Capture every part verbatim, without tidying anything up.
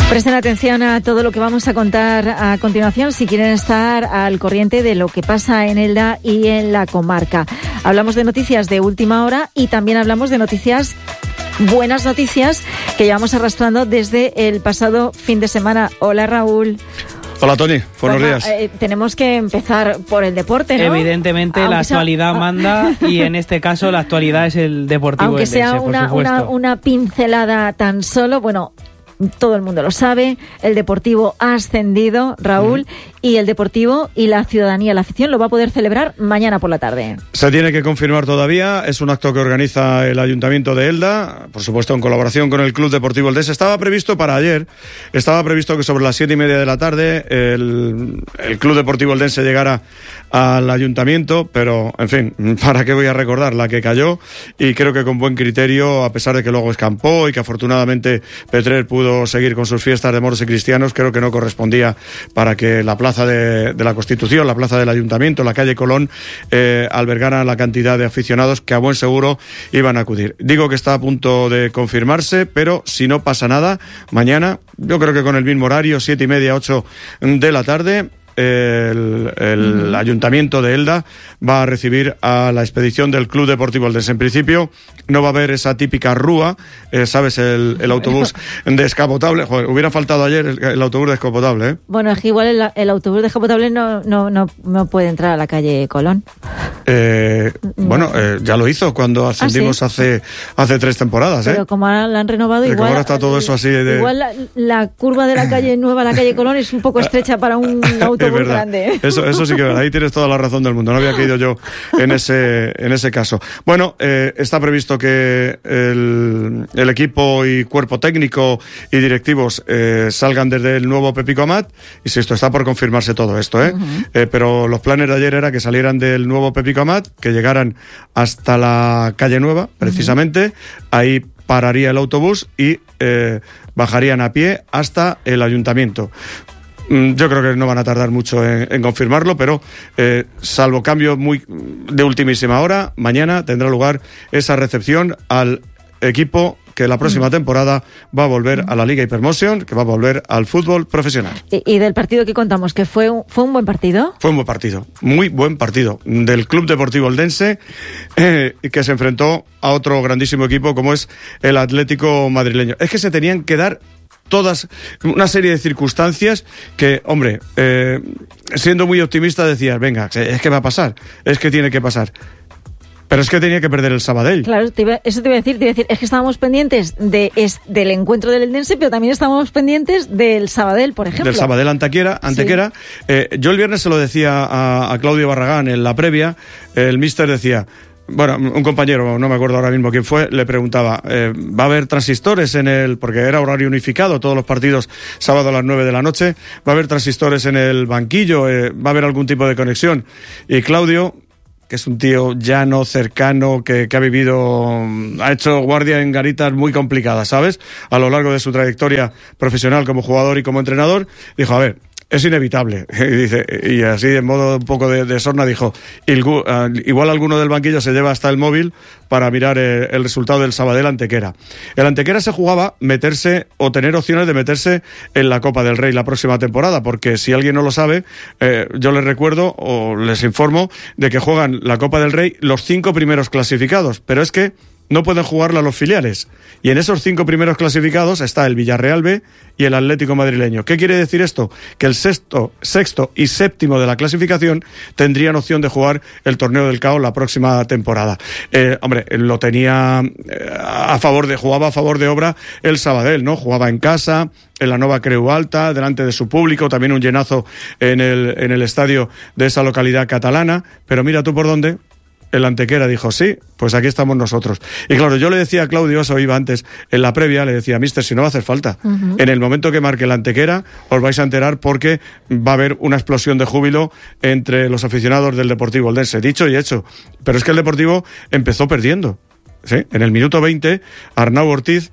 Presten atención a todo lo que vamos a contar a continuación si quieren estar al corriente de lo que pasa en Elda y en la comarca. Hablamos de noticias de última hora y también hablamos de noticias, buenas noticias, que llevamos arrastrando desde el pasado fin de semana. Hola, Raúl. Hola, Toni. Buenos bueno, días. Eh, tenemos que empezar por el deporte, ¿no? Evidentemente, aunque la actualidad sea... manda y en este caso la actualidad es el Deportivo Aunque Eldense, sea una, una, una pincelada tan solo, bueno... Todo el mundo lo sabe, el Deportivo ha ascendido, Raúl, mm. y el Deportivo y la ciudadanía, la afición, lo va a poder celebrar mañana por la tarde. Se tiene que confirmar todavía, es un acto que organiza el Ayuntamiento de Elda, por supuesto en colaboración con el Club Deportivo Eldense. Estaba previsto para ayer, estaba previsto que sobre las siete y media de la tarde el, el Club Deportivo Eldense llegara al Ayuntamiento, pero, en fin, ¿para qué voy a recordar? La que cayó, y creo que con buen criterio, a pesar de que luego escampó y que afortunadamente Petrer pudo seguir con sus fiestas de moros y cristianos, creo que no correspondía para que la plaza de, de la Constitución, la plaza del Ayuntamiento, la calle Colón, eh, albergara la cantidad de aficionados que a buen seguro iban a acudir. Digo que está a punto de confirmarse, pero si no pasa nada, mañana, yo creo que con el mismo horario, siete y media, ocho de la tarde, el, el uh-huh. Ayuntamiento de Elda va a recibir a la expedición del Club Deportivo Eldense. En principio no va a haber esa típica rúa, eh, ¿sabes? El, el autobús descapotable. Joder, hubiera faltado ayer el, el autobús descapotable, ¿eh? Bueno, es que igual el, el autobús descapotable no, no, no, no puede entrar a la calle Colón. Eh, no. Bueno, eh, ya lo hizo cuando ascendimos ¿Ah, sí? hace, hace tres temporadas, ¿eh? Pero como ahora la han renovado, eh, igual... Como ahora está todo eso así de... Igual la, la curva de la calle nueva a la calle Colón es un poco estrecha para un autobús. Es verdad. Grande. Eso, eso sí que es verdad. Ahí tienes toda la razón del mundo. No había caído yo en ese, en ese caso. Bueno, eh, está previsto que el, el equipo y cuerpo técnico y directivos eh, salgan desde el nuevo Pepico Amat. Y si esto está por confirmarse todo esto, ¿eh? Uh-huh. eh pero los planes de ayer era que salieran del nuevo Pepico Amat, que llegaran hasta la calle Nueva, precisamente. Uh-huh. Ahí pararía el autobús y eh, bajarían a pie hasta el Ayuntamiento. Yo creo que no van a tardar mucho en, en confirmarlo, pero eh, salvo cambio muy de ultimísima hora, mañana tendrá lugar esa recepción al equipo que la próxima temporada va a volver a la Liga Hypermotion, que va a volver al fútbol profesional. ¿Y, y del partido que contamos, que fue un, fue un buen partido? Fue un buen partido, muy buen partido, del Club Deportivo Eldense, eh, que se enfrentó a otro grandísimo equipo como es el Atlético madrileño. Es que se tenían que dar todas una serie de circunstancias que, hombre, eh, siendo muy optimista decías, venga, es que va a pasar, es que tiene que pasar. Pero es que tenía que perder el Sabadell. Claro, te iba, eso te iba a decir, te iba a decir, es que estábamos pendientes de, es, del encuentro del Eldense, pero también estábamos pendientes del Sabadell, por ejemplo. Del Sabadell Antequera, Antequera. Sí. Eh, yo el viernes se lo decía a, a Claudio Barragán en la previa, el míster decía... Bueno, un compañero, no me acuerdo ahora mismo quién fue, le preguntaba, eh, ¿va a haber transistores en el...? Porque era horario unificado, todos los partidos sábado a las nueve de la noche. ¿Va a haber transistores en el banquillo? Eh, ¿Va a haber algún tipo de conexión? Y Claudio, que es un tío llano, cercano, que, que ha vivido, ha hecho guardia en garitas muy complicadas, ¿sabes? A lo largo de su trayectoria profesional como jugador y como entrenador, dijo, a ver... Es inevitable, y dice, y así de modo un poco de, de sorna dijo, igual alguno del banquillo se lleva hasta el móvil para mirar el, el resultado del Sabadell Antequera. El Antequera se jugaba meterse o tener opciones de meterse en la Copa del Rey la próxima temporada, porque si alguien no lo sabe, eh, yo les recuerdo o les informo de que juegan la Copa del Rey los cinco primeros clasificados, pero es que no pueden jugarla los filiales. Y en esos cinco primeros clasificados está el Villarreal B y el Atlético madrileño. ¿Qué quiere decir esto? Que el sexto, sexto y séptimo de la clasificación tendrían opción de jugar el Torneo del C A O la próxima temporada. Eh, hombre, lo tenía eh, a favor de, jugaba a favor de obra el Sabadell, ¿no? Jugaba en casa, en la Nova Creu Alta, delante de su público, también un llenazo en el, en el estadio de esa localidad catalana. Pero mira tú por dónde... El Antequera dijo, sí, pues aquí estamos nosotros. Y claro, yo le decía a Claudio, eso iba antes, en la previa, le decía, mister, si no va a hacer falta. Uh-huh. En el momento que marque el Antequera, os vais a enterar porque va a haber una explosión de júbilo entre los aficionados del Deportivo Eldense. Dicho y hecho. Pero es que el Deportivo empezó perdiendo. ¿Sí? En el minuto veinte, Arnau Ortiz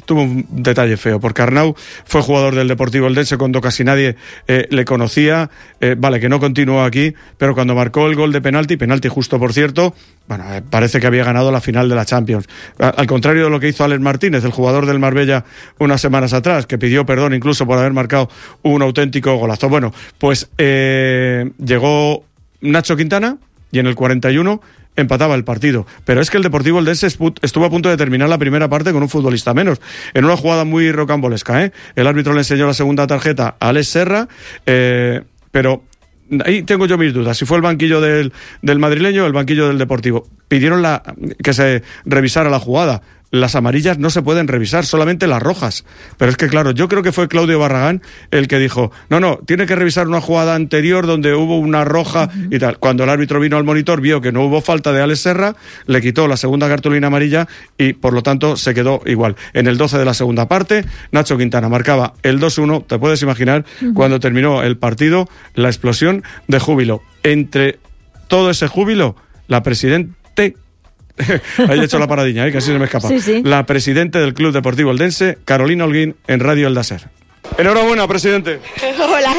tuvo un detalle feo, porque Arnau fue jugador del Deportivo Eldense cuando casi nadie eh, le conocía, eh, vale, que no continuó aquí, pero cuando marcó el gol de penalti, penalti justo por cierto, bueno, eh, parece que había ganado la final de la Champions. A, al contrario de lo que hizo Alex Martínez, el jugador del Marbella unas semanas atrás, que pidió perdón incluso por haber marcado un auténtico golazo. Bueno, pues eh, llegó Nacho Quintana y en el cuarenta y uno empataba el partido, pero es que el Deportivo Eldense estuvo a punto de terminar la primera parte con un futbolista menos, en una jugada muy rocambolesca, ¿eh? El árbitro le enseñó la segunda tarjeta a Alex Serra, eh, pero ahí tengo yo mis dudas, si fue el banquillo del, del madrileño o el banquillo del Deportivo. Pidieron la, que se revisara la jugada. Las amarillas no se pueden revisar, solamente las rojas. Pero es que, claro, yo creo que fue Claudio Barragán el que dijo, no, no, tiene que revisar una jugada anterior donde hubo una roja uh-huh. y tal. Cuando el árbitro vino al monitor, vio que no hubo falta de Alex Serra, le quitó la segunda cartulina amarilla y, por lo tanto, se quedó igual. En el doce de la segunda parte, Nacho Quintana marcaba el dos uno. Te puedes imaginar, uh-huh. cuando terminó el partido, la explosión de júbilo. Entre todo ese júbilo, la presidente... Ahí he hecho la paradilla, ¿eh? Que así se me escapa. Sí, sí. La presidenta del Club Deportivo Eldense, Carolina Holguín, en Radio Eldaser. Enhorabuena, presidente. Hola.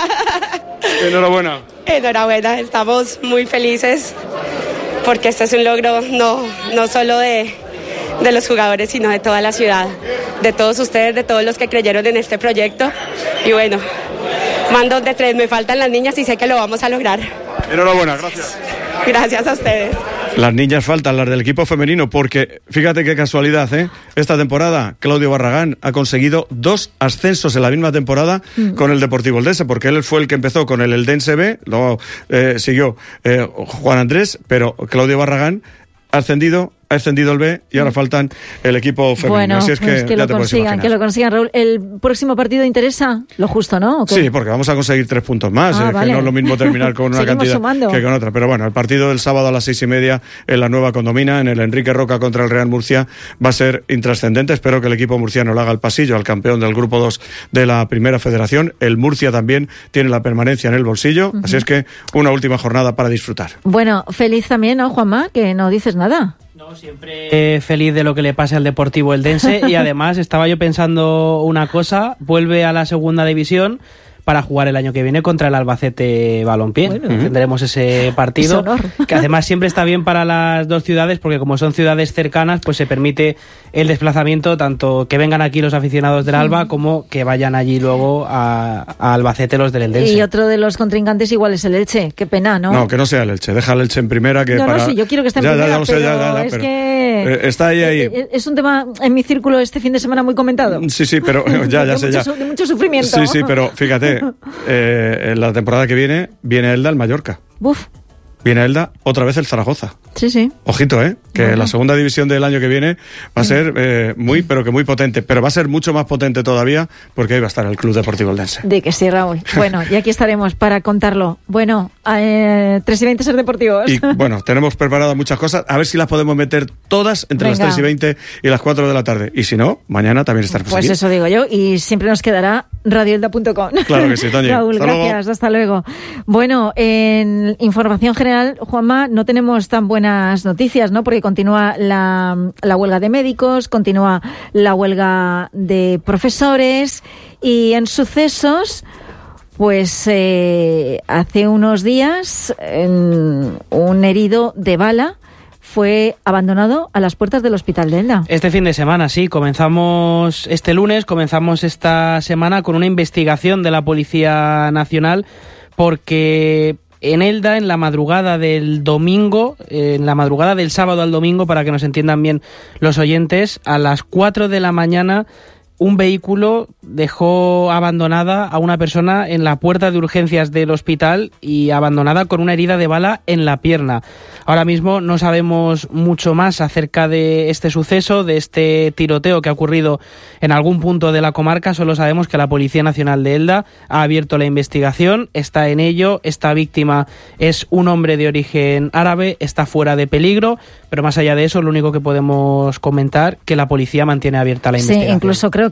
Enhorabuena. Enhorabuena, estamos muy felices porque este es un logro no, no solo de, de los jugadores, sino de toda la ciudad, de todos ustedes, de todos los que creyeron en este proyecto. Y bueno, mando de tres, me faltan las niñas y sé que lo vamos a lograr. Enhorabuena, gracias. Gracias a ustedes. Las niñas faltan, las del equipo femenino, porque fíjate qué casualidad, ¿eh? Esta temporada Claudio Barragán ha conseguido dos ascensos en la misma temporada mm. con el Deportivo Eldense, porque él fue el que empezó con el Eldense B, luego eh, siguió eh, Juan Andrés, pero Claudio Barragán ha ascendido, ha ascendido el B y ahora faltan el equipo femenino. Bueno, así es que, pues que lo consigan, que lo consigan, Raúl. ¿El próximo partido interesa? Lo justo, ¿no? Sí, porque vamos a conseguir tres puntos más. Ah, es vale. que no es lo mismo terminar con una cantidad sumando. que con otra. Pero bueno, el partido del sábado a las seis y media en la Nueva Condomina, en el Enrique Roca contra el Real Murcia, va a ser intrascendente. Espero que el equipo murciano le haga el pasillo al campeón del Grupo dos de la Primera Federación. El Murcia también tiene la permanencia en el bolsillo. Uh-huh. Así es que una última jornada para disfrutar. Bueno, feliz también, ¿no, Juanma? Que no dices nada. No, siempre feliz de lo que le pase al Deportivo Eldense y además estaba yo pensando una cosa, vuelve a la segunda división para jugar el año que viene contra el Albacete Balompié. Bueno, tendremos ese partido, que además siempre está bien para las dos ciudades, porque como son ciudades cercanas, pues se permite el desplazamiento, tanto que vengan aquí los aficionados del Alba, como que vayan allí luego a, a Albacete los del Eldense. Y otro de los contrincantes igual es el Elche, qué pena, ¿no? No, que no sea el Elche, deja el Elche en primera. Que no, para... no, sí, yo quiero que esté en ya, primera, ya, ya, pero ya, ya, ya, es pero que... Eh, está ahí, ahí. Es un tema en mi círculo este fin de semana muy comentado. Sí, sí, pero ya, ya sé, mucho, ya. De mucho sufrimiento. Sí, sí, pero fíjate, eh, en la temporada que viene, viene Elda al Mallorca. Buf. Viene Elda otra vez el Zaragoza. Sí, sí. Ojito, ¿eh? Que bueno. La segunda división del año que viene va a ser eh, muy, pero que muy potente. Pero va a ser mucho más potente todavía porque ahí va a estar el Club Deportivo Eldense. De que sí, Raúl. Bueno, y aquí estaremos para contarlo. Bueno, eh, tres y veinte ser deportivos. Y bueno, tenemos preparadas muchas cosas. A ver si las podemos meter todas entre Venga. las tres y veinte y las cuatro de la tarde. Y si no, mañana también estaremos Pues aquí. Eso digo yo. Y siempre nos quedará radio elda punto com. Claro que sí, Toñi. Raúl, hasta gracias. Luego. Hasta luego. Bueno, en información general, Juanma, no tenemos tan buenas noticias, ¿no? Porque continúa la, la huelga de médicos, continúa la huelga de profesores y en sucesos, pues eh, hace unos días en, un herido de bala fue abandonado a las puertas del Hospital de Elda. Este fin de semana, sí. Comenzamos este lunes, comenzamos esta semana con una investigación de la Policía Nacional porque en Elda, en la madrugada del domingo, en la madrugada del sábado al domingo, para que nos entiendan bien los oyentes, a las cuatro de la mañana un vehículo dejó abandonada a una persona en la puerta de urgencias del hospital y abandonada con una herida de bala en la pierna. Ahora mismo no sabemos mucho más acerca de este suceso, de este tiroteo que ha ocurrido en algún punto de la comarca. Solo sabemos que la Policía Nacional de Elda ha abierto la investigación, está en ello. Esta víctima es un hombre de origen árabe, está fuera de peligro, pero más allá de eso, lo único que podemos comentar que la policía mantiene abierta la investigación. Sí, incluso creo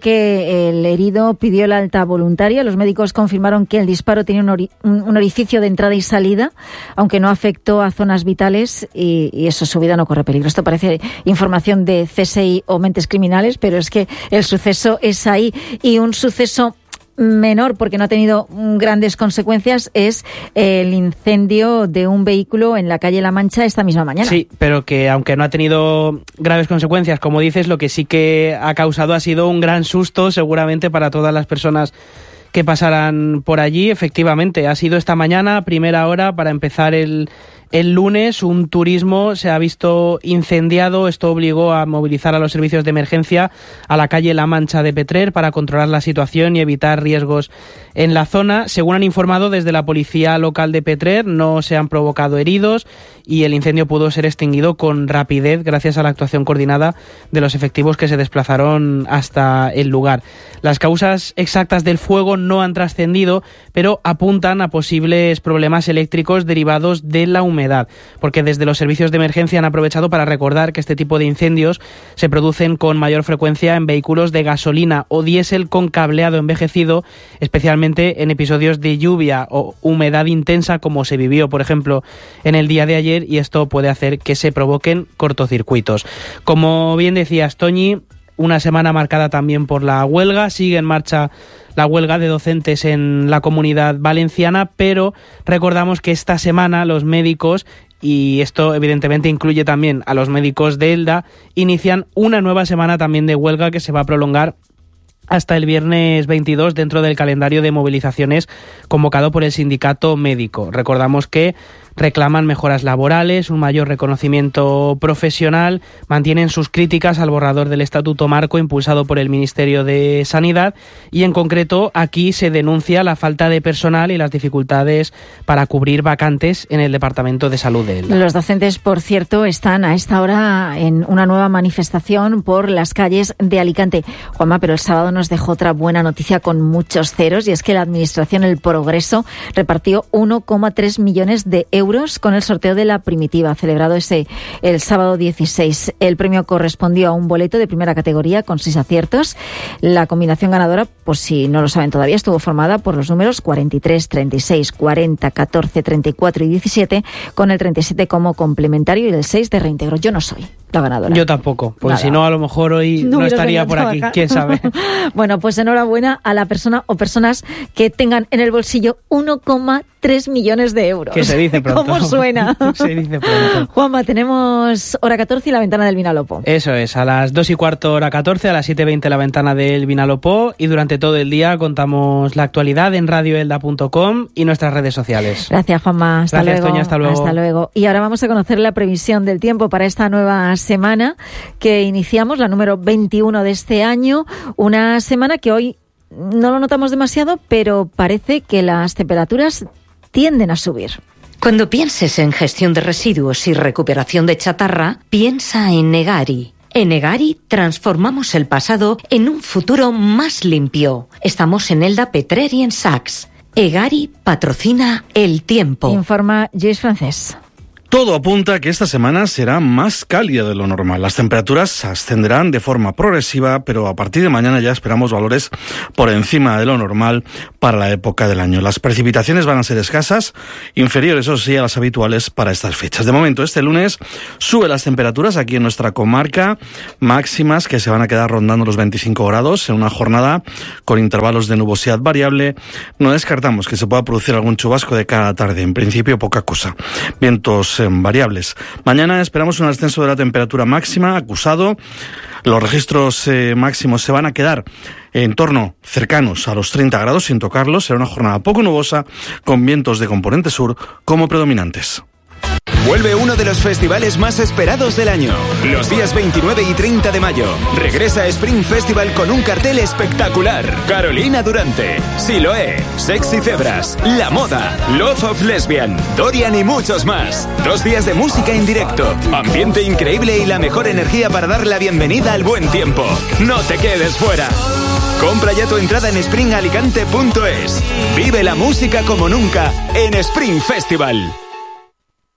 que el herido pidió el alta voluntaria. Los médicos confirmaron que el disparo tenía un, ori- un orificio de entrada y salida, aunque no afectó a zonas vitales y, y eso, su vida no corre peligro. Esto parece información de C S I o mentes criminales, pero es que el suceso es ahí. Y un suceso menor, porque no ha tenido grandes consecuencias, es el incendio de un vehículo en la calle La Mancha esta misma mañana. Sí, pero que aunque no ha tenido graves consecuencias, como dices, lo que sí que ha causado ha sido un gran susto seguramente para todas las personas que pasaran por allí. Efectivamente, ha sido esta mañana, primera hora, para empezar el, el lunes, un turismo se ha visto incendiado. Esto obligó a movilizar a los servicios de emergencia a la calle La Mancha de Petrer para controlar la situación y evitar riesgos en la zona. Según han informado desde la policía local de Petrer, no se han provocado heridos y el incendio pudo ser extinguido con rapidez gracias a la actuación coordinada de los efectivos que se desplazaron hasta el lugar. Las causas exactas del fuego no han trascendido, pero apuntan a posibles problemas eléctricos derivados de la humedad, porque desde los servicios de emergencia han aprovechado para recordar que este tipo de incendios se producen con mayor frecuencia en vehículos de gasolina o diésel con cableado envejecido, especialmente en episodios de lluvia o humedad intensa, como se vivió, por ejemplo, en el día de ayer, y esto puede hacer que se provoquen cortocircuitos. Como bien decías, Toñi, una semana marcada también por la huelga. Sigue en marcha la huelga de docentes en la Comunidad Valenciana, pero recordamos que esta semana los médicos, y esto evidentemente incluye también a los médicos de Elda, inician una nueva semana también de huelga que se va a prolongar hasta el viernes veintidós dentro del calendario de movilizaciones convocado por el sindicato médico. Recordamos que reclaman mejoras laborales, un mayor reconocimiento profesional, mantienen sus críticas al borrador del Estatuto Marco impulsado por el Ministerio de Sanidad, y en concreto aquí se denuncia la falta de personal y las dificultades para cubrir vacantes en el Departamento de Salud de Elda. Los docentes, por cierto, están a esta hora en una nueva manifestación por las calles de Alicante. Juanma, pero el sábado nos dejó otra buena noticia con muchos ceros, y es que la Administración El Progreso repartió uno coma tres millones de euros con el sorteo de la primitiva, celebrado ese el sábado dieciséis. El premio correspondió a un boleto de primera categoría con seis aciertos. La combinación ganadora, pues si no lo saben todavía, estuvo formada por los números cuarenta y tres, treinta y seis, cuarenta, catorce, treinta y cuatro y diecisiete, con el treinta y siete como complementario y el seis de reintegro. Yo no soy la ganadora. Yo tampoco, porque si no, a lo mejor hoy no, no estaría por aquí, quién sabe. Bueno, pues enhorabuena a la persona o personas que tengan en el bolsillo uno coma tres millones de euros. Que se dice pronto. ¿Cómo suena? Se dice pronto. Juanma, tenemos hora catorce y la ventana del Vinalopó. Eso es, a las dos y cuarto hora catorce, a las siete y veinte la ventana del Vinalopó, y durante todo el día contamos la actualidad en radio elda punto com y nuestras redes sociales. Gracias, Juanma. Hasta Gracias, luego. Toña, hasta luego. Hasta luego. Y ahora vamos a conocer la previsión del tiempo para esta nueva semana que iniciamos, la número veintiuno de este año. Una semana que hoy no lo notamos demasiado, pero parece que las temperaturas tienden a subir. Cuando pienses en gestión de residuos y recuperación de chatarra, piensa en Egari. En Egari transformamos el pasado en un futuro más limpio. Estamos en Elda, Petrer y en Saks. Egari patrocina el tiempo. Informa Luis Francés. Todo apunta a que esta semana será más cálida de lo normal. Las temperaturas ascenderán de forma progresiva, pero a partir de mañana ya esperamos valores por encima de lo normal para la época del año. Las precipitaciones van a ser escasas, inferiores, eso sí, a las habituales para estas fechas. De momento, este lunes sube las temperaturas aquí en nuestra comarca, máximas que se van a quedar rondando los veinticinco grados en una jornada con intervalos de nubosidad variable. No descartamos que se pueda producir algún chubasco de cada tarde. En principio, poca cosa. Vientos variables. Mañana esperamos un ascenso de la temperatura máxima acusado. Los registros eh, máximos se van a quedar en torno cercanos a los treinta grados sin tocarlos. Será una jornada poco nubosa con vientos de componente sur como predominantes. Vuelve uno de los festivales más esperados del año. Los días veintinueve y treinta de mayo. Regresa Spring Festival con un cartel espectacular. Carolina Durante, Siloé, Sexy Cebras, La Moda, Love of Lesbian, Dorian y muchos más. Dos días de música en directo, ambiente increíble y la mejor energía para dar la bienvenida al buen tiempo. No te quedes fuera. Compra ya tu entrada en spring alicante punto es. Vive la música como nunca en Spring Festival.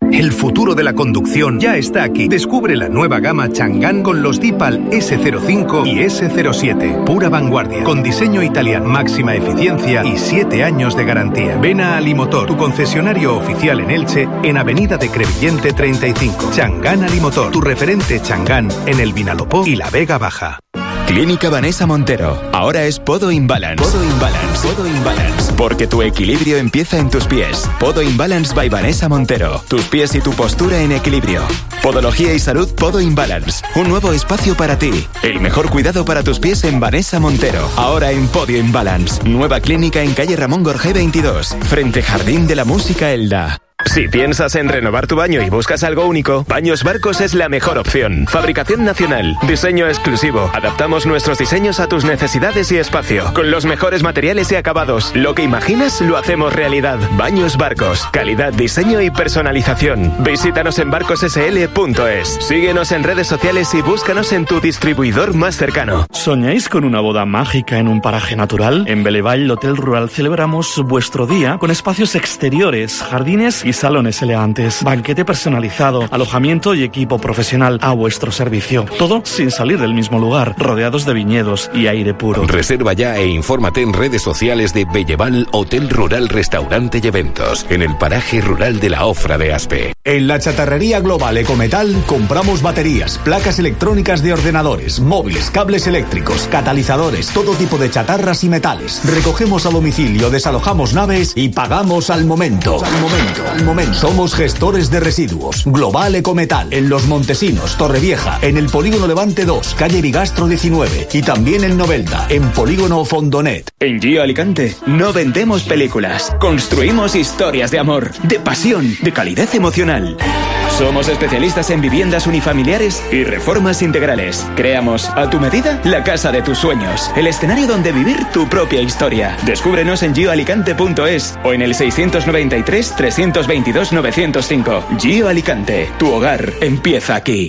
El futuro de la conducción ya está aquí. Descubre la nueva gama Chang'an con los Deepal ese cero cinco y ese cero siete. Pura vanguardia, con diseño italiano, máxima eficiencia y siete años de garantía. Ven a Alimotor, tu concesionario oficial en Elche, en Avenida de Crevillente treinta y cinco. Chang'an Alimotor, tu referente Chang'an en el Vinalopó y la Vega Baja. Clínica Vanessa Montero. Ahora es Podo Imbalance. Podo Imbalance. Podo Imbalance. Porque tu equilibrio empieza en tus pies. Podo Imbalance by Vanessa Montero. Tus pies y tu postura en equilibrio. Podología y salud Podo Imbalance. Un nuevo espacio para ti. El mejor cuidado para tus pies en Vanessa Montero. Ahora en Podio Imbalance. Nueva clínica en calle Ramón Gorgé veintidós. Frente Jardín de la Música Elda. Si piensas en renovar tu baño y buscas algo único, Baños Barcos es la mejor opción. Fabricación nacional, diseño exclusivo. Adaptamos nuestros diseños a tus necesidades y espacio, con los mejores materiales y acabados. Lo que imaginas lo hacemos realidad. Baños Barcos, calidad, diseño y personalización. Visítanos en barcos s l punto es. Síguenos en redes sociales y búscanos en tu distribuidor más cercano. ¿Soñáis con una boda mágica en un paraje natural? En Belevall Hotel Rural celebramos vuestro día con espacios exteriores, jardines y salones elegantes, banquete personalizado, alojamiento y equipo profesional a vuestro servicio. Todo sin salir del mismo lugar, rodeados de viñedos y aire puro. Reserva ya e infórmate en redes sociales de Belleval Hotel Rural Restaurante y Eventos, en el paraje rural de la Ofra de Aspe. En la chatarrería global Ecometal compramos baterías, placas electrónicas de ordenadores, móviles, cables eléctricos, catalizadores, todo tipo de chatarras y metales. Recogemos a domicilio, desalojamos naves y pagamos al momento. Al momento. Al momento. Somos gestores de residuos. Global Ecometal, en Los Montesinos, Torrevieja, en el Polígono Levante dos, calle Bigastro diecinueve y también en Novelda, en Polígono Fondonet. En Gio Alicante no vendemos películas, construimos historias de amor, de pasión, de calidez emocional. Somos especialistas en viviendas unifamiliares y reformas integrales. Creamos a tu medida la casa de tus sueños, el escenario donde vivir tu propia historia. Descúbrenos en gio alicante punto es o en el seiscientos noventa y tres, trescientos veintidós, novecientos cinco. Gio Alicante, tu hogar empieza aquí.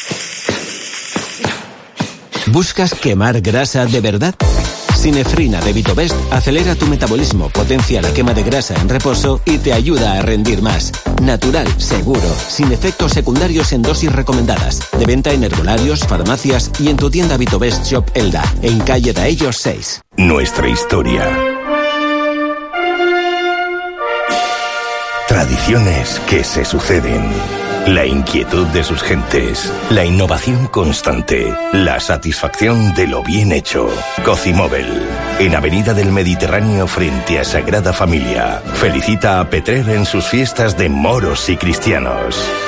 ¿Buscas quemar grasa de verdad? Sinefrina de Vitovest acelera tu metabolismo, potencia la quema de grasa en reposo y te ayuda a rendir más. Natural, seguro, sin efectos secundarios en dosis recomendadas. De venta en herbolarios, farmacias y en tu tienda Vitovest Shop Elda, en calle Daellos seis. Nuestra historia. Tradiciones que se suceden. La inquietud de sus gentes, la innovación constante, la satisfacción de lo bien hecho. Cocimóvel, en Avenida del Mediterráneo frente a Sagrada Familia. Felicita a Petrer en sus fiestas de moros y cristianos.